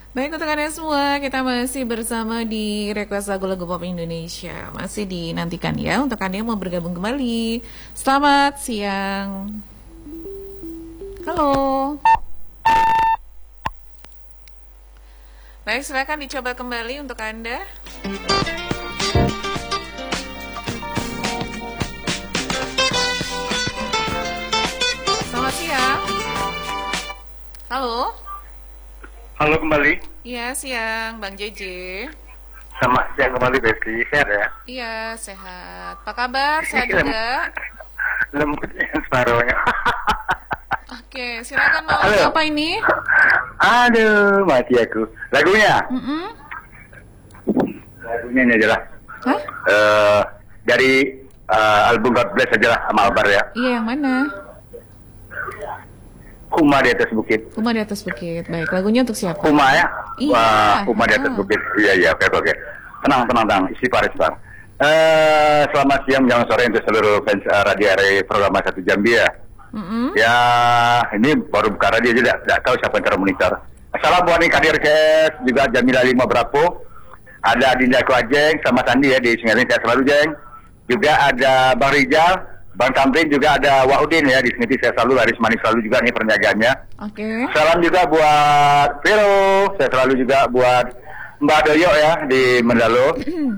Baik untuk Anda semua, kita masih bersama di Request Lagu-Lagu Pop Indonesia. Masih dinantikan ya untuk Anda yang mau bergabung kembali. Selamat siang. Halo. Baik, silakan dicoba kembali untuk Anda. Selamat siang. Halo. Halo kembali. Iya, siang Bang JJ. Selamat siang kembali Betty. Sehat ya? Iya, sehat. Apa kabar? Sehat juga? Lembutnya separuhnya. Oke, silakan mau lagu apa ini? Aduh, mati aku. Lagunya? Lagunya ini aja lah. Hah? Dari album God Bless aja lah sama Albar ya. Iya, yang mana? Kuma di atas bukit. Kuma di atas bukit. Baik, lagunya untuk siapa? Kuma ya? Iya. Wah, Kuma di atas bukit. Iya, oke. Tenang. Istighfar. Selamat siang, jangan sore untuk seluruh fans Radio RI program 1 Jambi ya. Ya, ini baru buka radio aja, tidak tahu siapa yang termonitor. Assalamualaikum Kadir Kes, juga Jamila 5 Brapo. Ada Dinda Kuajeng sama Sandi ya di Singarin, saya selalu Jeng. Juga ada Bang Rijal, Bang Tamrin, juga ada Waudin ya di sini, saya selalu Haris Manis selalu juga nih penjagaannya. Oke. Salam juga buat Vero, saya selalu juga buat Mbak Doyo ya di Mendalo.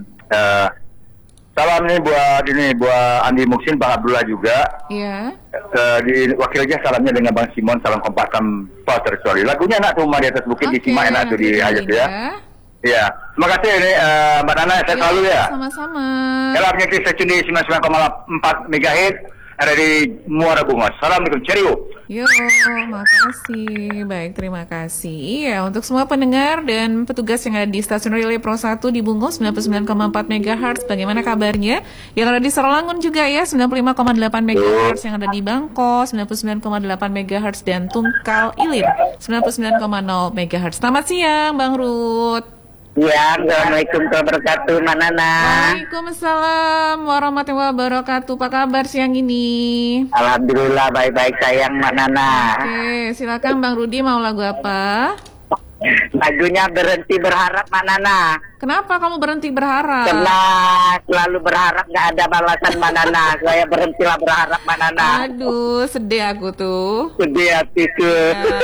Salam nih buat Andi Muksin, Bang Abdullah juga. Iya. Di wakilnya salamnya dengan Bang Simon, salam kompakam terkecuali. Lagunya enak tuh, di atas bukit di Simak enak tuh di Hayat ya. Iya, terima kasih ini Mbak Nana, saya selalu ya. Sama-sama. Dalam nyekri secundi 99,4 MHz ada di Muara Bunga. Assalamualaikum, cheerio. Yo, makasih. Baik, terima kasih. Iya, untuk semua pendengar dan petugas yang ada di stasiun Relay Pro 1 di Bungo 99,4 MHz, bagaimana kabarnya? Yang ada di Sarolangun juga ya, 95,8 MHz, yang ada di Bangko 99,8 MHz, dan Tungkal Ilir 99,0 MHz. Selamat siang, Bang Ruth. Ya, Assalamualaikum warahmatullahi wabarakatuh, Mbak Nana. Waalaikumsalam warahmatullahi wabarakatuh. Apa kabar siang ini? Alhamdulillah baik-baik sayang, Mbak Nana. Oke, silakan Bang Rudi, mau lagu apa? Lagunya Berhenti Berharap, Mbak Nana. Kenapa kamu berhenti berharap? Karena selalu berharap nggak ada balasan, Mbak Nana. Saya berhentilah berharap, Mbak Nana. Aduh, sedih aku tuh. Sedih hatiku.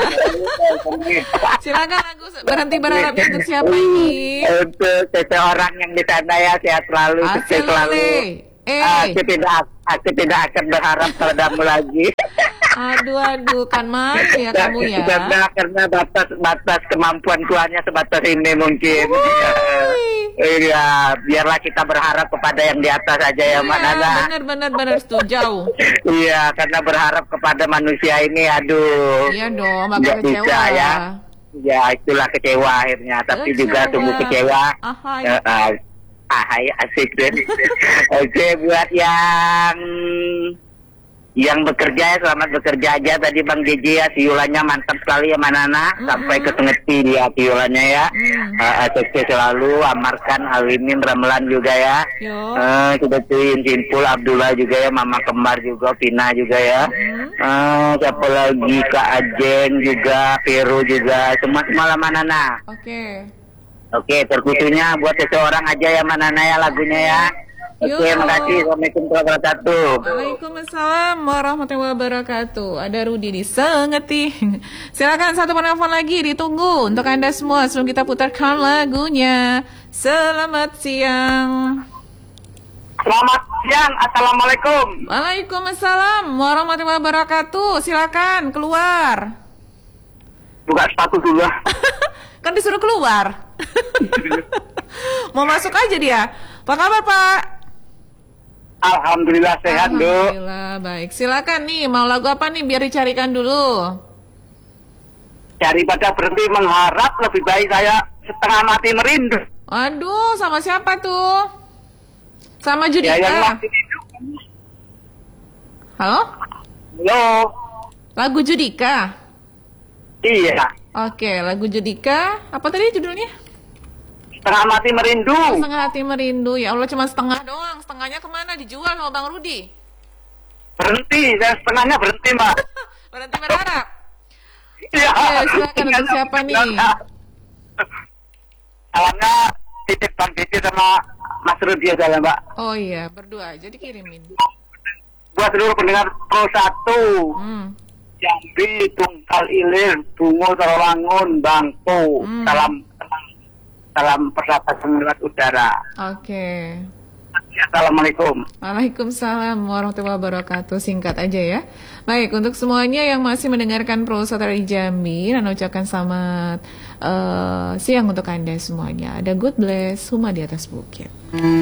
Silakan lagu Berhenti Berharap untuk siapa ini? Untuk seseorang yang di sana ya, sehat selalu, sukses selalu. Aku tidak akan berharap padamu lagi. Aduh, kan malu ya kamu ya. Karena batas kemampuanku hanya sebatas ini mungkin. Iya, biarlah kita berharap kepada yang di atas aja ya, Mbak Nana. Benar, setuju. Iya, karena berharap kepada manusia ini, aduh. Iya dong, bakal kecewa bisa, ya. Ya, itulah kecewa akhirnya. Tapi juga sungguh kecewa. Asik deh. Oke, buat yang bekerja, selamat bekerja aja tadi Bang JJ ya, siulannya mantap sekali ya Manana, sampai ke Tengeti dia siulannya ya. Sukses selalu, Amarkan, Alimin, Ramlan juga ya. Sudah tuin Simpul, Abdullah juga ya, Mama Kembar juga, Pina juga ya. Siapa lagi, Kak Ajeng juga, Vero juga, semua lah Manana. Oke, terkhususnya buat seseorang aja ya Manana ya lagunya ya. Oke, makasih. Assalamualaikum warahmatullahi wabarakatuh. Waalaikumsalam warahmatullahi wabarakatuh. Ada Rudi di Sengeti. Silakan satu penelpon lagi, ditunggu untuk Anda semua sebelum kita putarkan lagunya. Selamat siang. Selamat siang. Assalamualaikum. Waalaikumsalam warahmatullahi wabarakatuh. Silakan keluar. Buka sepatu dulu. Kan disuruh keluar. Mau masuk aja dia. Apa kabar, Pak? Alhamdulillah sehat, Du. Alhamdulillah, baik. Silakan nih, mau lagu apa nih biar dicarikan dulu. Daripada berhenti mengharap, lebih baik saya setengah mati merindu. Aduh, sama siapa tuh? Sama Judika? Ya, yang mati rindu. Halo? Halo. Lagu Judika? Iya. Oke, lagu Judika. Apa tadi judulnya? Setengah mati merindu. Setengah hati merindu. Ya Allah, cuma setengah doang. Setengahnya kemana? Dijual sama Bang Rudi? Berhenti, dan setengahnya berhenti, Mbak. Berhenti berharap. Iya. Oke, silakan untuk siapa nih? Salamnya titip Bang Dede sama Mas Rudi aja ya Mbak. Oh iya, berdua aja dikirimin. Buat seluruh pendengar Pro 1. Jambi, Tunggal Ilir, Bungo, Tarawangun, Bangko. Salam persahabatan lewat udara. Oke. Assalamualaikum. Waalaikumsalam warahmatullahi wabarakatuh. Singkat aja ya. Baik, untuk semuanya yang masih mendengarkan Pro Saudara di Jambi, dan ucapkan selamat siang untuk Anda semuanya. Ada God bless, Huma di atas bukit.